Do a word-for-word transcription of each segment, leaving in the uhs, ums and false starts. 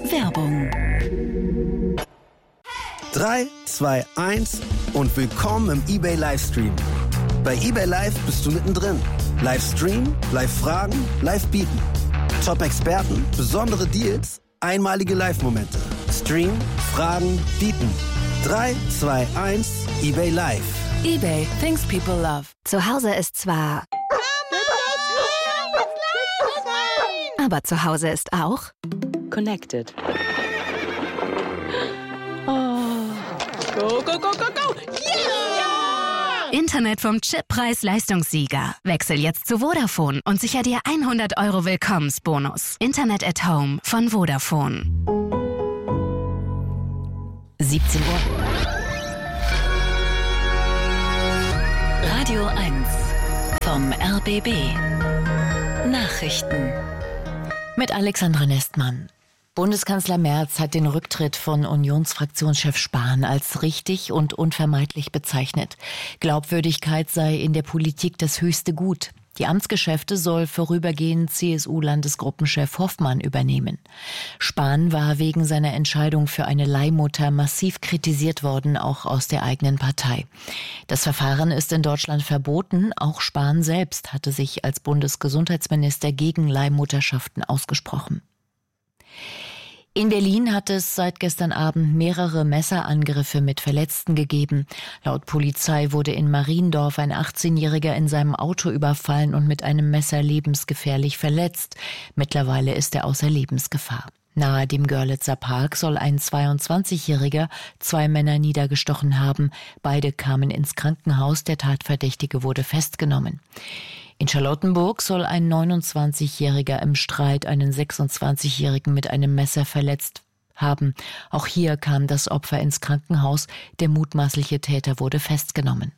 Werbung. drei, zwei, eins und willkommen im eBay Livestream. Bei eBay Live bist du mittendrin. Livestream, Live-Fragen, Live-Bieten. Top-Experten, besondere Deals, einmalige Live-Momente. Stream, Fragen, Bieten. drei, zwei, eins, eBay Live. eBay, things people love. Zu Hause ist zwar... Aber zu Hause ist auch... Connected. Oh. Go, go, go, go, go! Yeah! Internet vom Chip-Preis-Leistungssieger. Wechsel jetzt zu Vodafone und sicher dir hundert Euro Willkommensbonus. Internet at Home von Vodafone. siebzehn Uhr. Radio eins vom R B B. Nachrichten. Mit Alexandra Nestmann. Bundeskanzler Merz hat den Rücktritt von Unionsfraktionschef Spahn als richtig und unvermeidlich bezeichnet. Glaubwürdigkeit sei in der Politik das höchste Gut. Die Amtsgeschäfte soll vorübergehend C S U-Landesgruppenchef Hoffmann übernehmen. Spahn war wegen seiner Entscheidung für eine Leihmutter massiv kritisiert worden, auch aus der eigenen Partei. Das Verfahren ist in Deutschland verboten. Auch Spahn selbst hatte sich als Bundesgesundheitsminister gegen Leihmutterschaften ausgesprochen. In Berlin hat es seit gestern Abend mehrere Messerangriffe mit Verletzten gegeben. Laut Polizei wurde in Mariendorf ein achtzehnjähriger in seinem Auto überfallen und mit einem Messer lebensgefährlich verletzt. Mittlerweile ist er außer Lebensgefahr. Nahe dem Görlitzer Park soll ein zweiundzwanzigjähriger zwei Männer niedergestochen haben. Beide kamen ins Krankenhaus, der Tatverdächtige wurde festgenommen. In Charlottenburg soll ein neunundzwanzigjähriger im Streit einen sechsundzwanzigjährigen mit einem Messer verletzt haben. Auch hier kam das Opfer ins Krankenhaus. Der mutmaßliche Täter wurde festgenommen.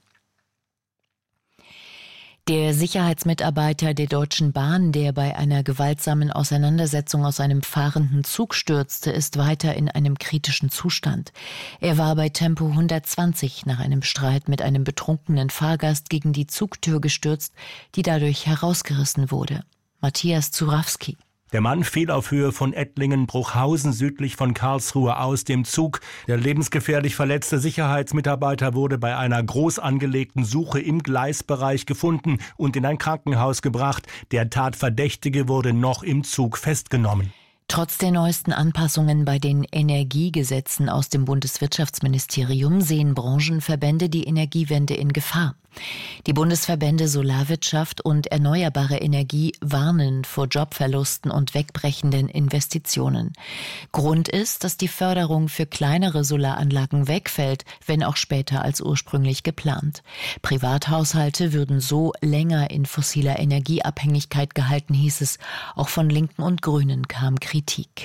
Der Sicherheitsmitarbeiter der Deutschen Bahn, der bei einer gewaltsamen Auseinandersetzung aus einem fahrenden Zug stürzte, ist weiter in einem kritischen Zustand. Er war bei Tempo hundertzwanzig nach einem Streit mit einem betrunkenen Fahrgast gegen die Zugtür gestürzt, die dadurch herausgerissen wurde. Matthias Zurawski. Der Mann fiel auf Höhe von Ettlingen-Bruchhausen südlich von Karlsruhe aus dem Zug. Der lebensgefährlich verletzte Sicherheitsmitarbeiter wurde bei einer groß angelegten Suche im Gleisbereich gefunden und in ein Krankenhaus gebracht. Der Tatverdächtige wurde noch im Zug festgenommen. Trotz der neuesten Anpassungen bei den Energiegesetzen aus dem Bundeswirtschaftsministerium sehen Branchenverbände die Energiewende in Gefahr. Die Bundesverbände Solarwirtschaft und Erneuerbare Energie warnen vor Jobverlusten und wegbrechenden Investitionen. Grund ist, dass die Förderung für kleinere Solaranlagen wegfällt, wenn auch später als ursprünglich geplant. Privathaushalte würden so länger in fossiler Energieabhängigkeit gehalten, hieß es. Auch von Linken und Grünen kam Kritik.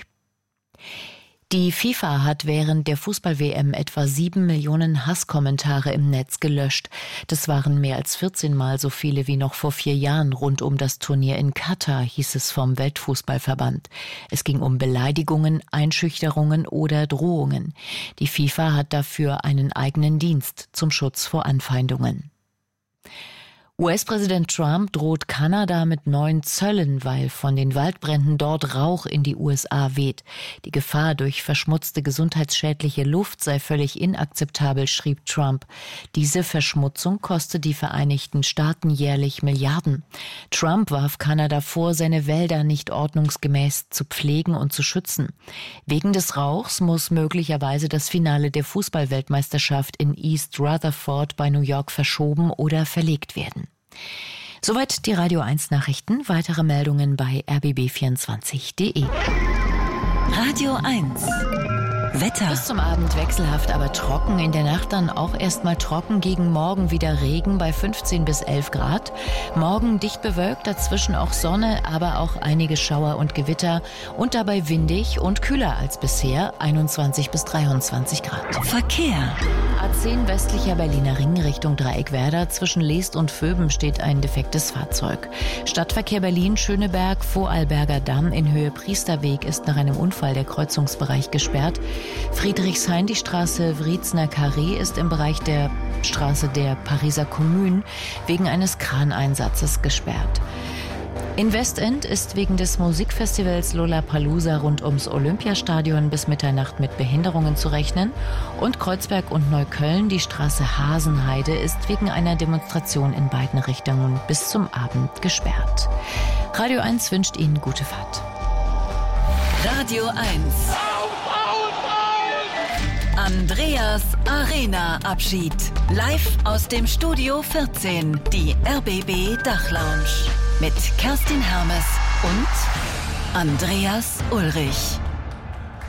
Die FIFA hat während der Fußball-W M etwa sieben Millionen Hasskommentare im Netz gelöscht. Das waren mehr als vierzehn Mal so viele wie noch vor vier Jahren rund um das Turnier in Katar, hieß es vom Weltfußballverband. Es ging um Beleidigungen, Einschüchterungen oder Drohungen. Die FIFA hat dafür einen eigenen Dienst zum Schutz vor Anfeindungen. U S-Präsident Trump droht Kanada mit neuen Zöllen, weil von den Waldbränden dort Rauch in die U S A weht. Die Gefahr durch verschmutzte, gesundheitsschädliche Luft sei völlig inakzeptabel, schrieb Trump. Diese Verschmutzung kostet die Vereinigten Staaten jährlich Milliarden. Trump warf Kanada vor, seine Wälder nicht ordnungsgemäß zu pflegen und zu schützen. Wegen des Rauchs muss möglicherweise das Finale der Fußballweltmeisterschaft in East Rutherford bei New York verschoben oder verlegt werden. Soweit die Radio eins Nachrichten. Weitere Meldungen bei r b b vierundzwanzig punkt de. Radio eins. Wetter. Bis zum Abend wechselhaft, aber trocken. In der Nacht dann auch erstmal trocken. Gegen Morgen wieder Regen bei fünfzehn bis elf Grad. Morgen dicht bewölkt, dazwischen auch Sonne, aber auch einige Schauer und Gewitter. Und dabei windig und kühler als bisher, einundzwanzig bis dreiundzwanzig Grad. Verkehr. A zehn westlicher Berliner Ring Richtung Dreieckwerder. Zwischen Leest und Vöben steht ein defektes Fahrzeug. Stadtverkehr Berlin, Schöneberg, Vorarlberger Damm in Höhe Priesterweg ist nach einem Unfall der Kreuzungsbereich gesperrt. Friedrichshain, die Straße Wrietzner Carré, ist im Bereich der Straße der Pariser Kommune wegen eines Kraneinsatzes gesperrt. In Westend ist wegen des Musikfestivals Lollapalooza rund ums Olympiastadion bis Mitternacht mit Behinderungen zu rechnen. Und Kreuzberg und Neukölln, die Straße Hasenheide, ist wegen einer Demonstration in beiden Richtungen bis zum Abend gesperrt. Radio eins wünscht Ihnen gute Fahrt. Radio eins. Andreas Arena Abschied. Live aus dem Studio vierzehn, die R B B Dachlounge. Mit Kerstin Hermes und Andreas Ulrich.